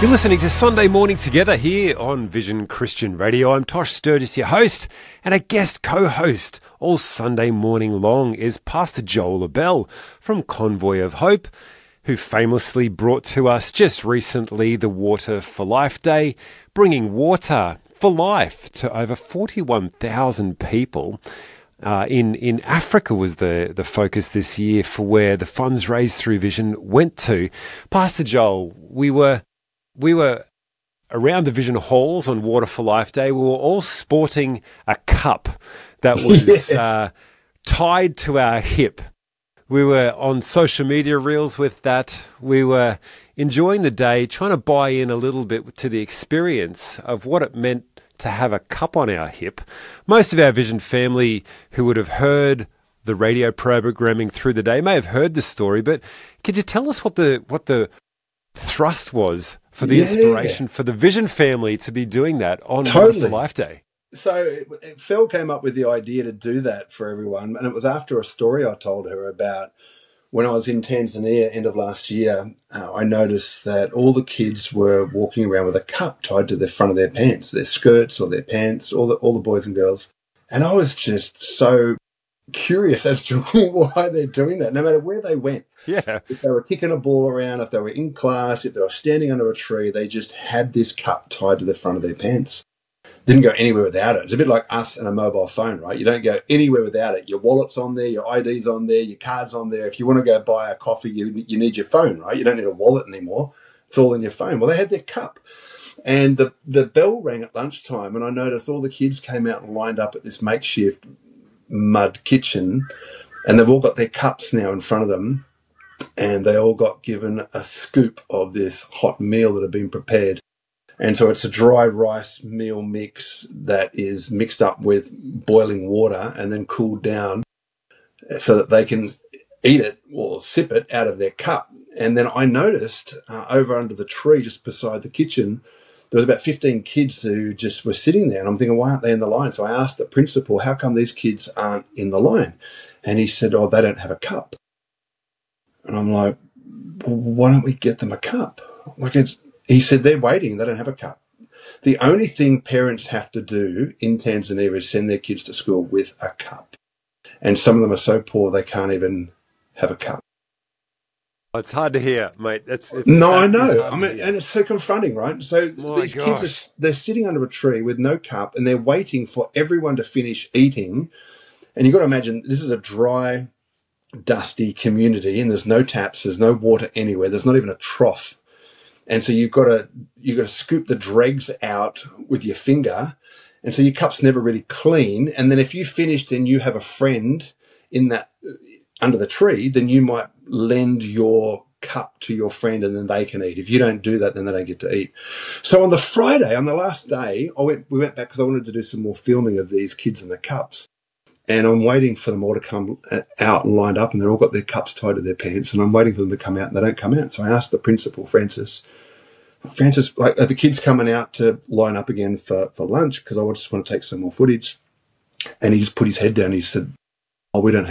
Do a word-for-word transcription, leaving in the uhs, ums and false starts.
You're listening to Sunday Morning Together here on Vision Christian Radio. I'm Tosh Sturgis, your host, and a guest co-host all Sunday morning long is Pastor Joel Abell from Convoy of Hope, who famously brought to us just recently the Water for Life Day, bringing water for life to over forty-one thousand people. Uh, in, in Africa was the, the focus this year for where the funds raised through Vision went to. Pastor Joel, we were... We were around the Vision halls on Water for Life Day. We were all sporting a cup that was yeah. uh, tied to our hip. We were on social media reels with that. We were enjoying the day, trying to buy in a little bit to the experience of what it meant to have a cup on our hip. Most of our Vision family who would have heard the radio programming through the day may have heard the story, but could you tell us what the what the thrust was for the yeah. inspiration for the Vision family to be doing that on totally. Water for Life Day? So it, it, Phil came up with the idea to do that for everyone, and it was after a story I told her about when I was in Tanzania end of last year. Uh, I noticed that all the kids were walking around with a cup tied to the front of their pants, their skirts or their pants, all the all the boys and girls, and I was just so curious as to why they're doing that, no matter where they went. Yeah. If they were kicking a ball around, if they were in class, if they were standing under a tree, they just had this cup tied to the front of their pants. Didn't go anywhere without it. It's a bit like us and a mobile phone, right? You don't go anywhere without it. Your wallet's on there, your I D's on there, your card's on there. If you want to go buy a coffee, you, you need your phone, right? You don't need a wallet anymore. It's all in your phone. Well, they had their cup. And the, the bell rang at lunchtime, and I noticed all the kids came out and lined up at this makeshift mud kitchen, and they've all got their cups now in front of them. And they all got given a scoop of this hot meal that had been prepared. And so it's a dry rice meal mix that is mixed up with boiling water and then cooled down so that they can eat it or sip it out of their cup. And then I noticed uh, over under the tree just beside the kitchen, there was about fifteen kids who just were sitting there. And I'm thinking, why aren't they in the line? So I asked the principal, how come these kids aren't in the line? And he said, oh, they don't have a cup. And I'm like, well, why don't we get them a cup? Like it's, he said, they're waiting. They don't have a cup. The only thing parents have to do in Tanzania is send their kids to school with a cup. And some of them are so poor they can't even have a cup. It's hard to hear, mate. That's it's, no, I know. I mean, and it's so confronting, right? So My these gosh. kids, are, they're sitting under a tree with no cup, and they're waiting for everyone to finish eating. And you've got to imagine this is a dry, dusty community, and there's no taps, there's no water anywhere, there's not even a trough, and so you've got to you've got to scoop the dregs out with your finger, and so your cup's never really clean. And then if you finished and you have a friend in that under the tree, then you might lend your cup to your friend, and then they can eat. If you don't do that, then they don't get to eat. So on the Friday, on the last day, I went we went back because I wanted to do some more filming of these kids and the cups. And I'm waiting for them all to come out and lined up, and they've all got their cups tied to their pants, and I'm waiting for them to come out, and they don't come out. So I asked the principal, Francis, Francis, like, are the kids coming out to line up again for, for lunch? Because I just want to take some more footage. And he just put his head down. He said, oh, we don't